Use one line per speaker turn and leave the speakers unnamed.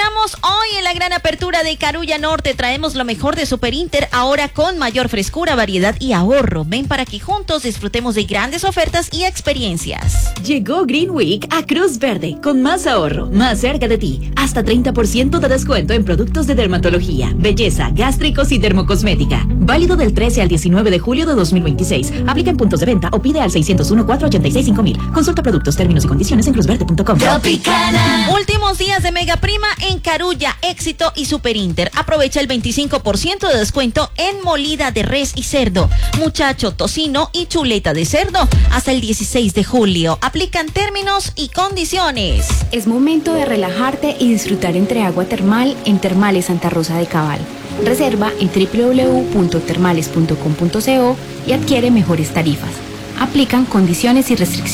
Iniciamos hoy en la gran apertura de Carulla Norte. Traemos lo mejor de Super Inter, ahora con mayor frescura, variedad y ahorro. Ven para que juntos disfrutemos de grandes ofertas y experiencias.
Llegó Green Week a Cruz Verde, con más ahorro, más cerca de ti. Hasta 30% de descuento en productos de dermatología, belleza, gástricos y dermocosmética. Válido del 13 al 19 de julio de 2026. Aplica en puntos de venta o pide al 601-486-5000. Consulta productos, términos y condiciones en cruzverde.com.
Tropicana. Últimos días de Mega Prima en Carulla, Éxito y Super Inter. Aprovecha el 25% de descuento en molida de res y cerdo, muchacho, tocino y chuleta de cerdo hasta el 16 de julio. Aplican términos y condiciones.
Es momento de relajarte y disfrutar entre agua termal en Termales Santa Rosa de Cabal. Reserva en www.termales.com.co y adquiere mejores tarifas. Aplican condiciones y restricciones.